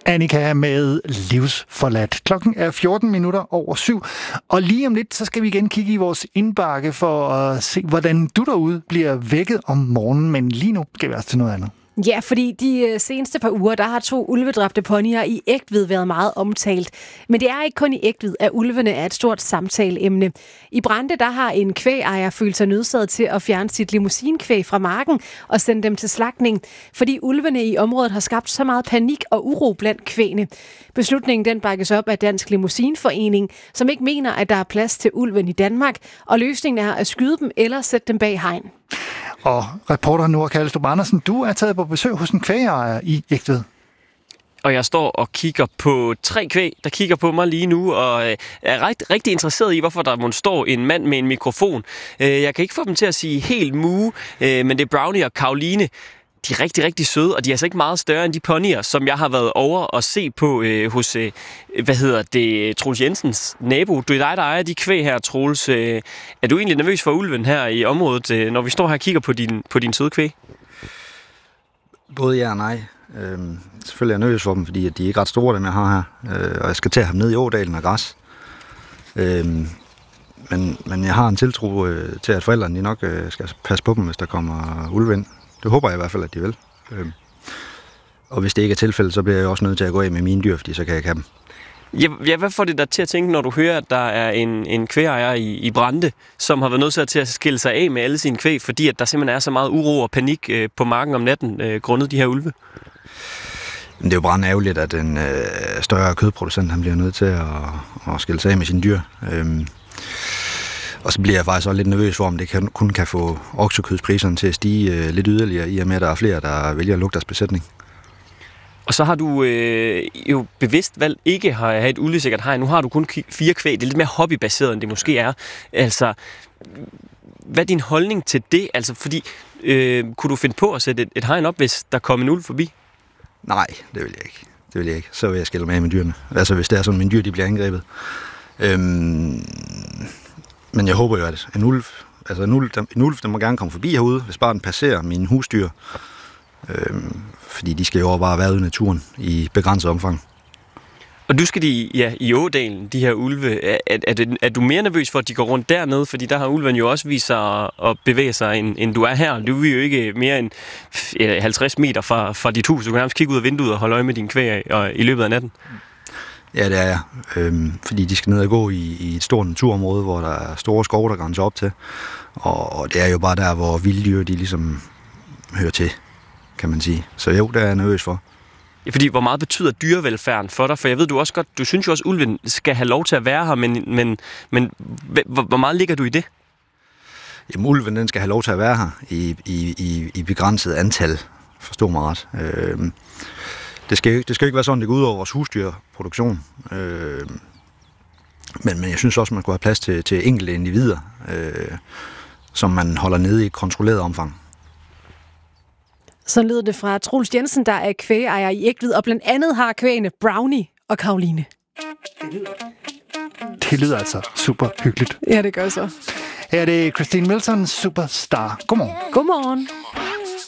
Annika med Livsforladt. Klokken er 7:14, og lige om lidt, så skal vi igen kigge i vores indbakke for at se, hvordan du derude bliver vækket om morgenen. Men lige nu skal vi også til noget andet. Ja, fordi de seneste par uger, der har 2 ulvedræbte ponyer i Egtved været meget omtalt. Men det er ikke kun i Egtved, at ulvene er et stort samtaleemne. I Brande, der har en kvægejer følt sig nødsaget til at fjerne sit limousinkvæg fra marken og sende dem til slagtning, fordi ulvene i området har skabt så meget panik og uro blandt kvægene. Beslutningen den bakkes op af Dansk Limousinforening, som ikke mener, at der er plads til ulven i Danmark, og løsningen er at skyde dem eller sætte dem bag hegn. Og reporter Nora Kalstrup Andersen, du er taget på besøg hos en kvægejer i Egtved. Og jeg står og kigger på 3 kvæg, der kigger på mig lige nu, og er rigtig interesseret i, hvorfor der må stå en mand med en mikrofon. Jeg kan ikke få dem til at sige helt muge, men det er Brownie og Karoline. De er rigtig, rigtig søde, og de er altså ikke meget større end de ponyer, som jeg har været over og se på hos, Troels Jensens nabo. Du er dig, der ejer de kvæg her, Troels. Er du egentlig nervøs for ulven her i området, når vi står her og kigger på din søde kvæg? Både ja og nej. Selvfølgelig er jeg nervøs for dem, fordi de er ikke ret store, dem jeg har her. Og jeg skal til at have dem ned i ådalen og græs. Men jeg har en tiltro til, at forældrene de nok skal passe på dem, hvis der kommer ulve ind. Det håber jeg i hvert fald, at de vil. Og hvis det ikke er tilfældet, så bliver jeg også nødt til at gå af med mine dyr, fordi så kan jeg ikke have dem. Ja, hvad får det dig til at tænke, når du hører, at der er en kvægejer i Brande, som har været nødt til at skille sig af med alle sine kvæg, fordi at der simpelthen er så meget uro og panik på marken om natten, grundet de her ulve? Det er jo brandærgerligt, at en større kødproducent han bliver nødt til at skille sig af med sine dyr. Og så bliver jeg faktisk også lidt nervøs for, om det kun kan få oksekødspriserne til at stige lidt yderligere, i og med, at der er flere, der vælger at lukke deres besætning. Og så har du jo bevidst valgt ikke at have et uldesikkert hegn. Nu har du kun 4 kvæg. Det er lidt mere hobbybaseret, end det måske er. Altså, hvad er din holdning til det? Altså, fordi, kunne du finde på at sætte et hegn op, hvis der kom en ulv forbi? Nej, det vil jeg ikke. Så vil jeg skille mig af med dyrene. Altså, hvis det er sådan, at mine dyr de bliver angrebet. Men jeg håber jo, at en ulv, den må gerne komme forbi herude, hvis bare den passerer mine husdyr. Fordi de skal jo bare være ude i naturen i begrænset omfang. Og du skal i Ådalen, de her ulve. Er du mere nervøs for, at de går rundt dernede? Fordi der har ulven jo også vist sig at bevæge sig, end du er her. Du er jo ikke mere end 50 meter fra dit hus. Du kan nærmest kigge ud af vinduet og holde øje med dine kvæg i løbet af natten. Ja, det er jeg. Fordi de skal ned og gå i et stort naturområde, hvor der er store skove, der grænser op til. Og det er jo bare der, hvor vilddyr de ligesom hører til, kan man sige. Så jo, det er jeg nervøs for. Ja, fordi hvor meget betyder dyrevelfærden for dig? For jeg ved, du synes jo også, at ulven skal have lov til at være her, men hvor meget ligger du i det? Jamen, ulven den skal have lov til at være her i begrænset antal, forstå mig ret. Det skal jo ikke være sådan, det går ud over vores husdyrproduktion. Men jeg synes også, man skulle have plads til enkelte individer, som man holder nede i et kontrolleret omfang. Så lyder det fra Troels Jensen, der er kvægejer i Egtved, og blandt andet har kvægene Brownie og Karoline. Det lyder altså super hyggeligt. Ja, det gør så. Her er det Christine Wilson, Superstar. Godmorgen. Godmorgen.